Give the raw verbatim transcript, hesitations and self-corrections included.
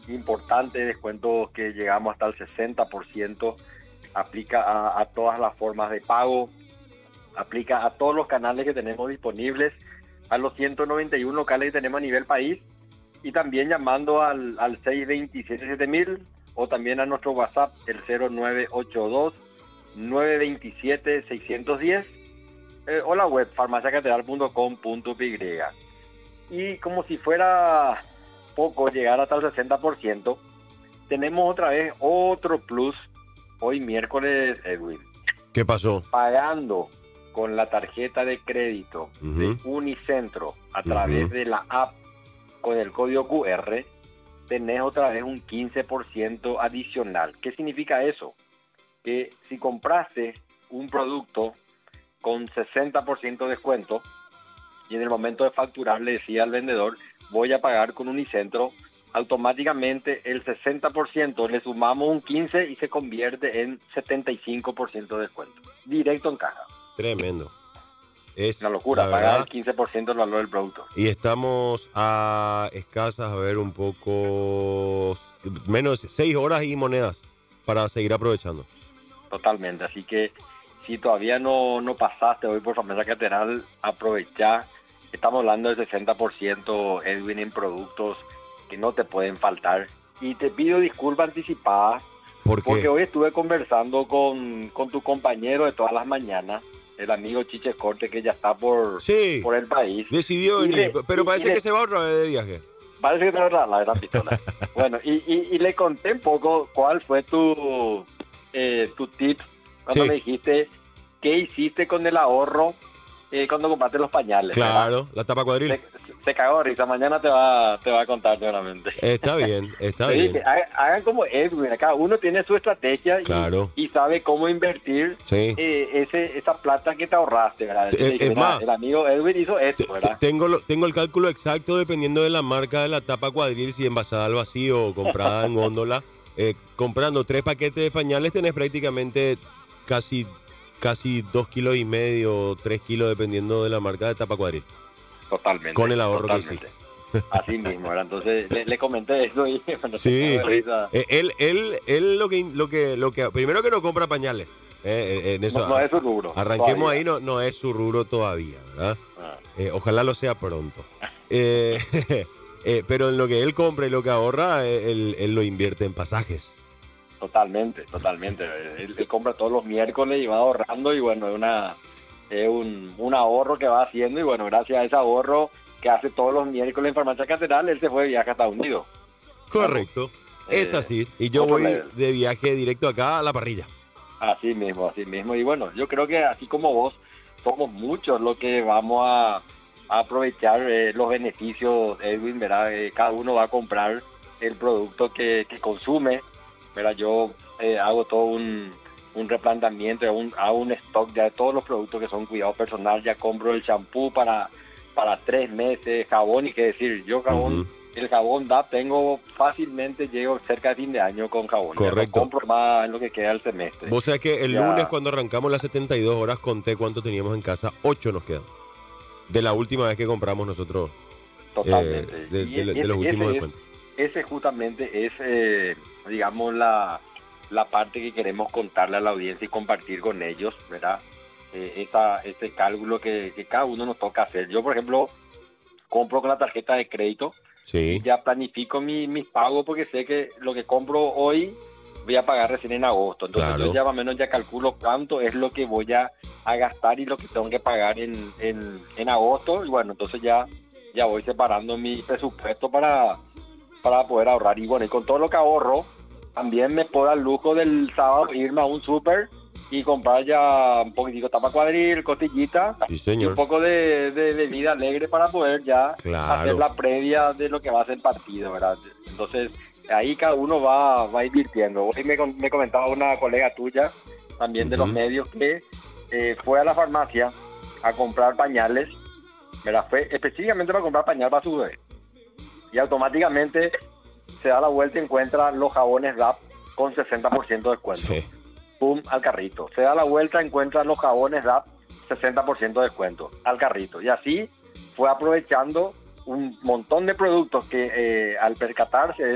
importantes, descuentos que llegamos hasta el sesenta por ciento, aplica a, a todas las formas de pago, aplica a todos los canales que tenemos disponibles, a los ciento noventa y uno locales que tenemos a nivel país, y también llamando al, al seis dos siete siete mil o también a nuestro WhatsApp, el cero nueve ocho dos nueve dos siete seis uno cero eh, o la web farmacia catedral punto com punto p y. Y como si fuera poco llegar hasta el sesenta por ciento, tenemos otra vez otro plus hoy miércoles, Edwin. ¿Qué pasó? Pagando con la tarjeta de crédito uh-huh. de Unicentro a través uh-huh. de la app con el código cu erre, tenés otra vez un quince por ciento adicional. ¿Qué significa eso? Que si compraste un producto con sesenta por ciento de descuento y en el momento de facturar le decía al vendedor, voy a pagar con Unicentro, automáticamente el sesenta por ciento le sumamos un quince por ciento y se convierte en setenta y cinco por ciento de descuento. Directo en caja. Tremendo. Es una locura, pagar el quince por ciento del valor del producto. Y estamos a escasas, a ver, un poco menos de seis horas y monedas para seguir aprovechando. Totalmente, así que si todavía no, no pasaste hoy por Farmacia Catedral, aprovechá. Estamos hablando del sesenta por ciento, Edwin, en productos que no te pueden faltar. Y te pido disculpas anticipadas. ¿Por qué? Porque hoy estuve conversando con, con tu compañero de todas las mañanas, el amigo Chiche Corte, que ya está por, sí, por el país. Decidió venir, le, pero y, parece y que le, se va otra vez de viaje. Parece que se va otra vez la, la pistola. Bueno, y, y, y le conté un poco cuál fue tu, eh, tu tip cuando sí. me dijiste qué hiciste con el ahorro eh, cuando compraste los pañales. Claro, ¿verdad? La tapa cuadril. Se, se cagó risa, mañana te va, te va a contar seguramente. Está bien, está sí, bien. Que hagan, hagan como Edwin, acá uno tiene su estrategia claro. y, y sabe cómo invertir sí. eh, ese, esa plata que te ahorraste, ¿verdad? Eh, dije, es mira, más, el amigo Edwin hizo esto, ¿verdad? Tengo, lo, tengo el cálculo exacto dependiendo de la marca de la tapa cuadril, si envasada al vacío o comprada en góndola. Eh, comprando tres paquetes de pañales tenés prácticamente casi, casi dos kilos y medio, tres kilos dependiendo de la marca de tapa cuadril. Totalmente. Con el ahorro totalmente. que hiciste. Así mismo, ¿verdad? Entonces le, le comenté eso y bueno, sí. Eh, él, él, él lo que, lo que, lo que, primero que no compra pañales. Eh, en eso, no, no es su rubro. Arranquemos todavía. ahí, no, no es su rubro todavía, ¿verdad? Ah. Eh, ojalá lo sea pronto. eh, eh, pero en lo que él compra y lo que ahorra, él, él lo invierte en pasajes. Totalmente, totalmente. Él, él compra todos los miércoles y va ahorrando y bueno, es una, es un, un ahorro que va haciendo y bueno, gracias a ese ahorro que hace todos los miércoles en Farmacia Catedral, él se fue de viaje a Estados Unidos. Correcto, eh, es así. Y yo voy level. de viaje directo acá a la parrilla. Así mismo, así mismo. Y bueno, yo creo que así como vos, somos muchos los que vamos a, a aprovechar eh, los beneficios, Edwin, ¿verdad? Eh, cada uno va a comprar el producto que, que consume, ¿verdad? Yo eh, hago todo un, un replanteamiento, un, hago un stock ya de todos los productos que son cuidado personal, ya compro el champú para... para tres meses, jabón, y qué decir, yo jabón, uh-huh. el jabón D A P tengo fácilmente, llego cerca de fin de año con jabón. Correcto. No compro más en lo que queda del semestre. Vos sabés que el ya. lunes cuando arrancamos las setenta y dos horas conté cuánto teníamos en casa, ocho nos quedan. De la última vez que compramos nosotros. Totalmente. Eh, de, de, de, ese, de los últimos ese, descuentos. Ese justamente es, eh, digamos, la, la parte que queremos contarle a la audiencia y compartir con ellos, ¿verdad? Esa, ese cálculo que, que cada uno nos toca hacer. Yo, por ejemplo, compro con la tarjeta de crédito sí. y ya planifico mi, mis pagos porque sé que lo que compro hoy voy a pagar recién en agosto. Entonces claro. yo ya más o menos ya calculo cuánto es lo que voy a, a gastar y lo que tengo que pagar en, en, en agosto. Y bueno, entonces ya, ya voy separando mi presupuesto para, para poder ahorrar. Y bueno, y con todo lo que ahorro, también me puedo dar el lujo del sábado irme a un súper y comprar ya un poquitito tapa cuadril, costillita sí, señor. y un poco de, de, de vida alegre para poder ya claro. hacer la previa de lo que va a ser el partido, ¿verdad? Entonces ahí cada uno va, va invirtiendo. Hoy me, me comentaba una colega tuya también uh-huh. de los medios que eh, fue a la farmacia a comprar pañales, ¿verdad? Fue específicamente para comprar pañal para su bebé y automáticamente se da la vuelta y encuentra los jabones D A P con sesenta por ciento de descuento. Sí. Pum, al carrito. Se da la vuelta, encuentra los jabones D A P, sesenta por ciento de descuento, al carrito. Y así fue aprovechando un montón de productos que eh, al percatarse